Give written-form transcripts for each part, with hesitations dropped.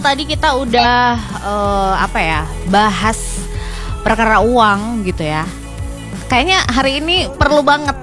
Tadi kita udah bahas perkara uang gitu ya. Kayaknya hari ini perlu banget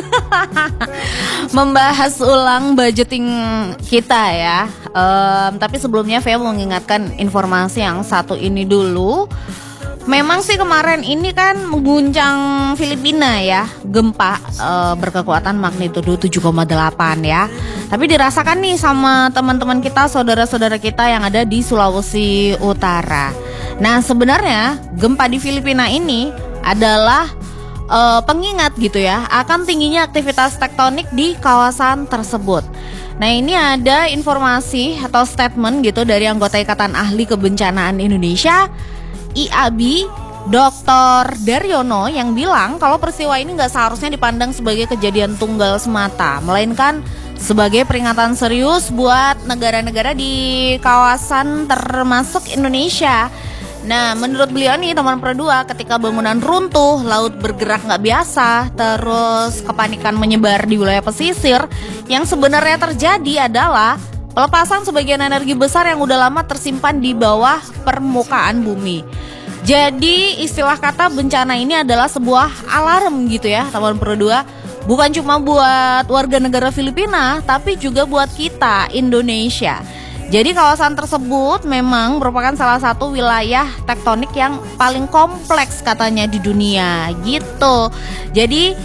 membahas ulang budgeting kita ya. Tapi sebelumnya Via mau mengingatkan informasi yang satu ini dulu. Memang sih kemarin ini kan mengguncang Filipina ya, gempa berkekuatan magnitudo 7,8 ya. Tapi dirasakan nih sama teman-teman kita, saudara-saudara kita yang ada di Sulawesi Utara. Nah sebenarnya gempa di Filipina ini adalah pengingat gitu ya akan tingginya aktivitas tektonik di kawasan tersebut. Nah ini ada informasi atau statement gitu dari anggota Ikatan Ahli Kebencanaan Indonesia IAB, Dr. Daryono, yang bilang kalau peristiwa ini nggak seharusnya dipandang sebagai kejadian tunggal semata, melainkan sebagai peringatan serius buat negara-negara di kawasan termasuk Indonesia. Nah menurut beliau nih teman perdua, ketika bangunan runtuh, laut bergerak nggak biasa, terus kepanikan menyebar di wilayah pesisir, yang sebenarnya terjadi adalah pelepasan sebagian energi besar yang udah lama tersimpan di bawah permukaan bumi. Jadi istilah kata bencana ini adalah sebuah alarm gitu ya teman perdua. Bukan cuma buat warga negara Filipina, tapi juga buat kita Indonesia. Jadi kawasan tersebut memang merupakan salah satu wilayah tektonik yang paling kompleks katanya di dunia gitu. Jadi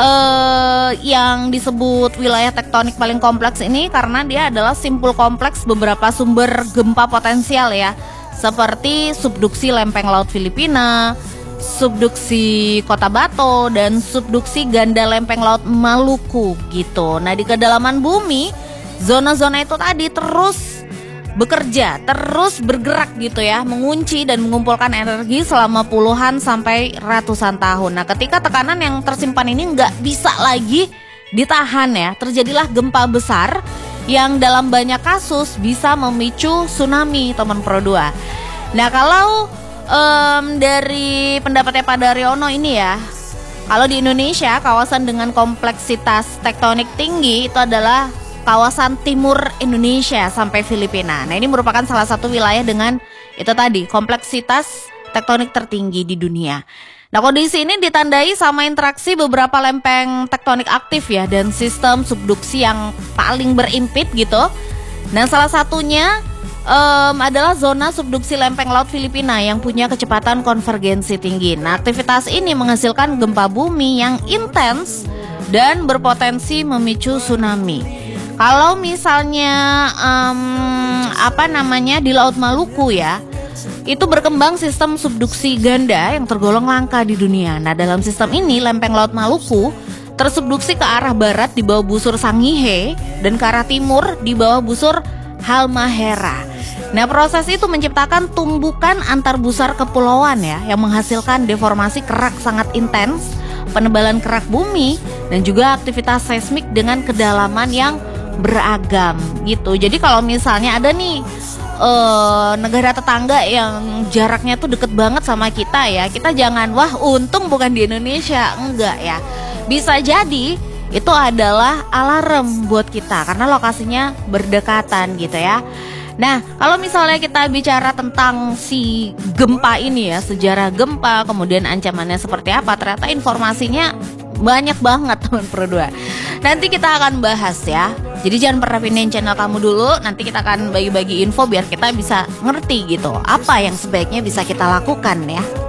yang disebut wilayah tektonik paling kompleks ini karena dia adalah simpul kompleks beberapa sumber gempa potensial ya, seperti subduksi lempeng laut Filipina, subduksi Kota Bato, dan subduksi ganda lempeng laut Maluku gitu. Nah di kedalaman bumi, zona-zona itu tadi terus bekerja, terus bergerak gitu ya, mengunci dan mengumpulkan energi selama puluhan sampai ratusan tahun. Nah ketika tekanan yang tersimpan ini nggak bisa lagi ditahan ya, terjadilah gempa besar yang dalam banyak kasus bisa memicu tsunami teman Pro 2. Nah kalau dari pendapatnya Pak Daryono ini ya, kalau di Indonesia kawasan dengan kompleksitas tektonik tinggi itu adalah kawasan timur Indonesia sampai Filipina. Nah ini merupakan salah satu wilayah dengan itu tadi kompleksitas tektonik tertinggi di dunia. Nah kondisi ini ditandai sama interaksi beberapa lempeng tektonik aktif ya, dan sistem subduksi yang paling berimpit gitu. Nah salah satunya adalah zona subduksi lempeng laut Filipina yang punya kecepatan konvergensi tinggi. Nah aktivitas ini menghasilkan gempa bumi yang intens dan berpotensi memicu tsunami. Kalau misalnya di Laut Maluku ya, itu berkembang sistem subduksi ganda yang tergolong langka di dunia. Nah dalam sistem ini lempeng Laut Maluku tersubduksi ke arah barat di bawah busur Sangihe dan ke arah timur di bawah busur Halmahera. Nah proses itu menciptakan tumbukan antar busar kepulauan ya, yang menghasilkan deformasi kerak sangat intens, penebalan kerak bumi, dan juga aktivitas seismik dengan kedalaman yang beragam gitu. Jadi kalau misalnya ada nih negara tetangga yang jaraknya tuh deket banget sama kita ya, kita jangan wah untung bukan di Indonesia, enggak ya. Bisa jadi itu adalah alarm buat kita karena lokasinya berdekatan gitu ya. Nah kalau misalnya kita bicara tentang si gempa ini ya, sejarah gempa, kemudian ancamannya seperti apa, ternyata informasinya banyak banget teman Pro 2. Nanti kita akan bahas ya. Jadi jangan pernah pindahin channel kamu dulu. Nanti kita akan bagi-bagi info biar kita bisa ngerti gitu apa yang sebaiknya bisa kita lakukan ya.